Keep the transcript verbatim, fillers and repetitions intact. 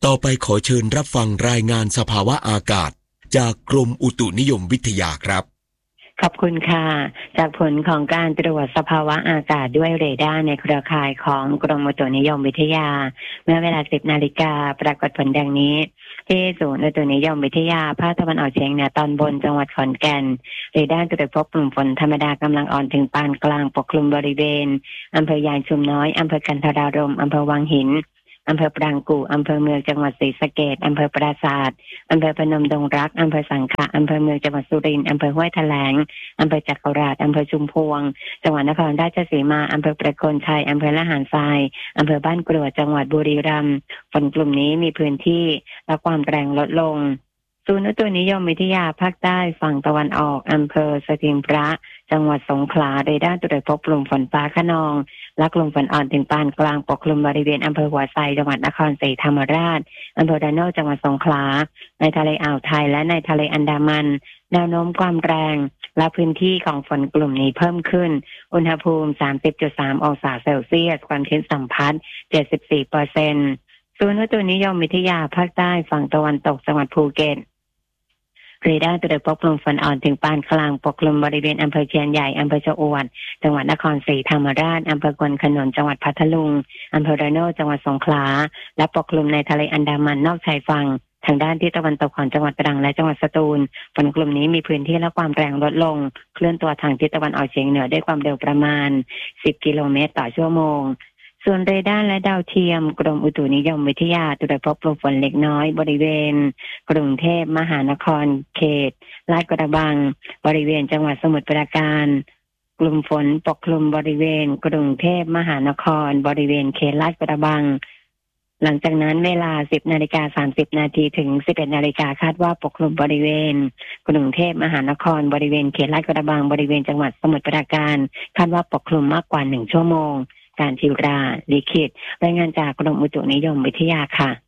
ต่อไปขอเชิญรับฟังรายงานสภาวะอากาศจากกรมอุตุนิยมวิทยาครับขอบคุณค่ะจากผลของการตรวจสภาวะอากาศด้วยเรดาร์ในเครือข่ายของกรมอุตุนิยมวิทยาเมื่อเวลา สิบนาฬิกาปรากฏผลดังนี้ที่ศูนย์อุตุนิยมวิทยาภาคตะวันออกเฉียงเหนือตอนบนจังหวัดขอนแก่นเรดาร์ตรวจพบกลุ่มฝนธรรมดากำลังอ่อนถึงปานกลางปกคลุมบริเวณอำเภอยางชุมน้อยอำเภอกันทรารมอำเภอวังหินอำเภอปรางกู่อำเภอเมืองจังหวัดศรีสะเกษอำเภอปราสาทอำเภอพนมดงรักอำเภอสังขะอำเภอเมืองจังหวัดสุรินทร์อำเภอห้วยแถลงอำเภอจักราชอำเภอชุมพวงจังหวัดนครราชสีมาอำเภอประโคนชัยอำเภอละหารทรายอำเภอบ้านกรวดจังหวัดบุรีรัมย์ฝนกลุ่มนี้มีพื้นที่และความแรงลดลงศูนย์อุตุนิยมวิทยาภาคใต้ฝั่งตะวันออกอำเภอสถิงพระจังหวัดสงขลาเรดาร์ตรวจพบกลุ่มฝนฟ้าคะนองและกลุ่มฝนอ่อนถึงปานกลางปกคลุมบริเวณอำเภอหัวไซจังหวัดนครศรีธรรมราชอำเภอดานโนจังหวัดสงขลาในทะเลอ่าวไทยและในทะเลอันดามันแนวโน้มความแรงและพื้นที่ของฝนกลุ่มนี้เพิ่มขึ้นอุณหภูมิ สามสิบจุดสาม องศาเซลเซียสความชื้นสัมพัทธ์ เจ็ดสิบสี่เปอร์เซ็นต์ ศูนย์อุตุนิยมวิทยาภาคใต้ฝั่งตะวันตกจังหวัดภูเก็ตเรดาร์ตรวจพบกลุ่มฝนอ่อนถึงปานกลางปกคลุมบริเวณอำเภอเชียนใหญ่อำเภอชะอวดจังหวัดนครศรีธรรมราชอำเภอควนขนุนจังหวัดพัทลุงอำเภอระโนดจังหวัดสงขลาและปกคลุมในทะเลอันดามันนอกชายฝั่งทางด้านที่ตะวันตกของจังหวัดตรังและจังหวัดสตูลฝนกลุ่มนี้มีพื้นที่และความแรงลดลงเคลื่อนตัวทางทิศตะวันออกเฉียงเหนือด้วยความเร็วประมาณสิบกิโลเมตรต่อชั่วโมงส่วนเรดาร์และดาวเทียมกรมอุตุนิยมวิทยาตรวจพบกลุ่มฝนเล็กน้อยบริเวณกรุงเทพมหานครเขตลาดกระบังบริเวณจังหวัดสมุทรปราการกลุ่มฝนปกคลุมบริเวณกรุงเทพมหานครบริเวณเขตลาดกระบังหลังจากนั้นเวลา สิบนาฬิกาสามสิบนาทีถึง สิบเอ็ดนาฬิกาคาดว่าปกคลุมบริเวณกรุงเทพมหานครบริเวณเขตลาดกระบังบริเวณจังหวัดสมุทรปราการคาดว่าปกคลุมมากกว่าหนึ่งชั่วโมงการทิวราลิขิตรายงานจากกรมอุตุนิยมวิทยาค่ะ